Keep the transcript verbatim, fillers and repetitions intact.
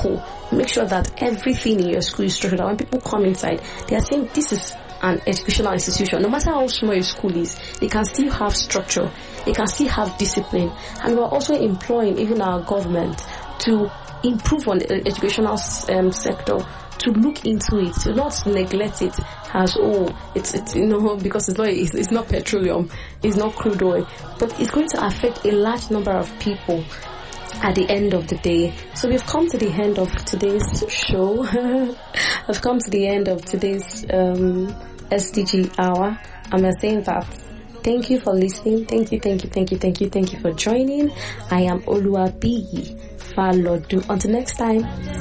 school, make sure that everything in your school is structured. That when people come inside, they are saying this is an educational institution. No matter how small your school is, they can still have structure. They can still have discipline. And we're also employing even our government to improve on the educational um, sector, to look into it, to not neglect it as, oh, it's, it's you know, because it's not, it's, it's not petroleum, it's not crude oil, but it's going to affect a large number of people at the end of the day. So we've come to the end of today's show. I've come to the end of today's um, S D G hour. I'm saying that thank you for listening. Thank you, thank you, thank you, thank you, thank you for joining. I am Oluwabiyi Falodu. Until next time.